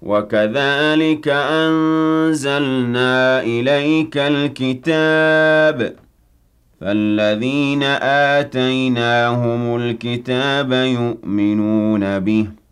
وَكَذَٰلِكَ أَنزَلْنَا إِلَيْكَ الْكِتَابَ ۚ فَالَّذِينَ آتَيْنَاهُمُ الْكِتَابَ يُؤْمِنُونَ بِهِ